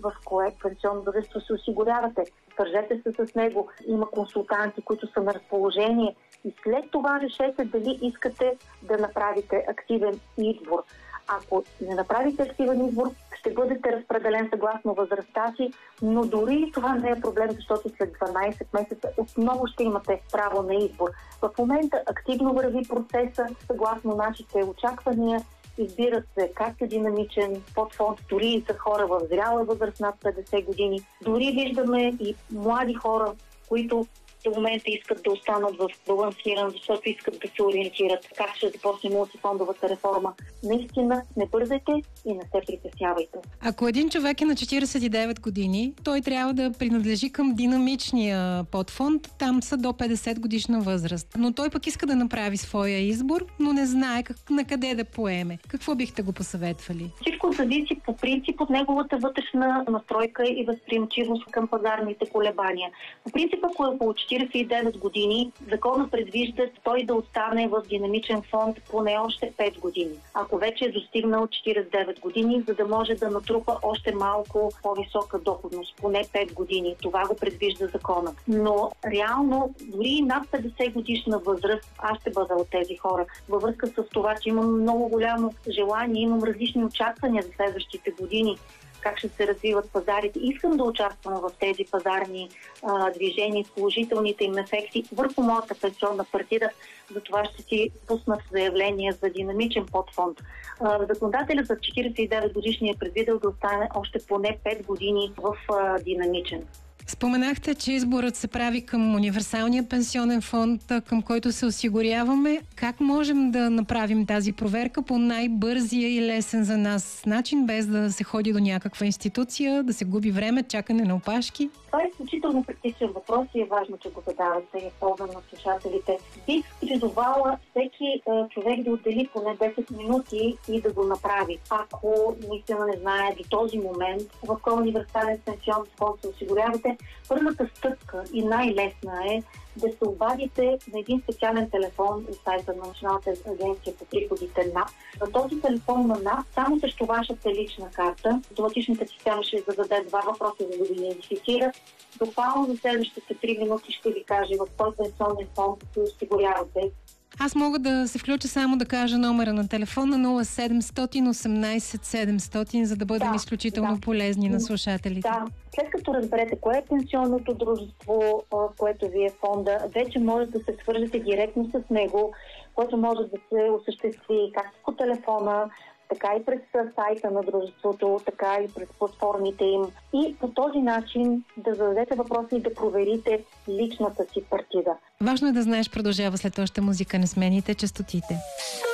в кое пенсионно дружество се осигурявате. Свържете се с него, има консултанти, които са на разположение и след това решете дали искате да направите активен избор. Ако не направите активен избор, ще бъдете разпределен съгласно възрастта си, но дори това не е проблем, защото след 12 месеца отново ще имате право на избор. В момента активно върви процеса, съгласно нашите очаквания. Избира се както динамичен подфонд, дори и за хора в зряла възраст над 50 години. Дори виждаме и млади хора, които в момента искат да останат в балансиран, защото искат да се ориентират как ще започне мултифондовата реформа. Наистина, не бързайте и не се притеснявайте. Ако един човек е на 49 години, той трябва да принадлежи към динамичния подфонд, там са до 50 годишна възраст. Но той пък иска да направи своя избор, но не знае на къде да поеме. Какво бихте го посъветвали? Всичко зависи по принцип от неговата вътрешна настройка и възприемчивост към пазарните колебания. По принцип, ако е около 49 години, законът предвижда той да остане в динамичен фонд поне още 5 години. Ако вече е достигнал 49 години, за да може да натрупа още малко по-висока доходност, поне 5 години. Това го предвижда законът. Но реално, дори над 50 годишна възраст, аз ще бъда от тези хора. Във връзка с това, че имам много голямо желание, имам различни очаквания за следващите години, как ще се развиват пазарите. Искам да участвам в тези пазарни движения, положителните им ефекти върху моята пенсионна партида. Затова ще си пуснат заявление за динамичен подфонд. Законодателят за 49 годишния е предвидел да остане още поне 5 години в динамичен. Споменахте, че изборът се прави към универсалния пенсионен фонд, към който се осигуряваме. Как можем да направим тази проверка по най-бързия и лесен за нас начин, без да се ходи до някаква институция, да се губи време, чакане на опашки? Това е изключително практичен въпрос и е важно, че го задавате и ползвам на слушателите. Бих призовала всеки човек да отдели поне 10 минути и да го направи. Ако наистина не знае до този момент в кой универсален пенсионен фонд се осигурявате, първата стъпка и най-лесна е да се обадите на един специален телефон от сайта на Националната агенция по приходите НАП. На този телефон на НАП, само срещу вашата лична карта, автоматичната система ще ви зададе 2 въпроса, за да ви идентифицира. Буквално за следващите 3 минути ще ви каже в кой пенсионен фонд се осигурявате. Аз мога да се включа само да кажа номера на телефона 0700 18 700, за да бъдем изключително полезни на слушателите. Да, след като разберете кое е пенсионното дружество, което ви е фонда, вече може да се свържете директно с него, което може да се осъществи както по телефона, така и през сайта на дружеството, така и през платформите им. И по този начин да зададете въпроси и да проверите личната си партида. Важно е да знаеш, продължава след още музика, не смените честотите.